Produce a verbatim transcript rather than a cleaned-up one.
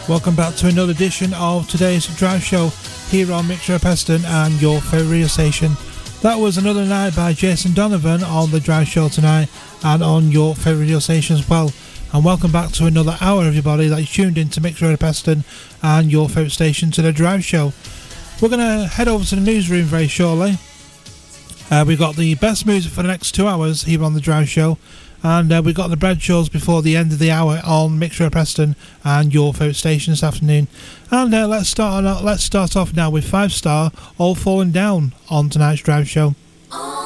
Welcome back to another edition of today's Drive Show here on Mixed Radio Preston and your favourite radio station. That was Another Night by Jason Donovan on the Drive Show tonight and on your favourite radio station as well. And welcome back to another hour, everybody, that you tuned in to Mixed Radio Preston and your favourite station to the Drive Show. We're going to head over to the newsroom very shortly. Uh, we've got the best music for the next two hours here on the Drive Show. And uh, we've got the bread shows before the end of the hour on Mixed Radio Preston and your favourite station this afternoon. And uh, let's start on, let's start off now with Five Star, All Falling Down on tonight's Drive Show. Oh.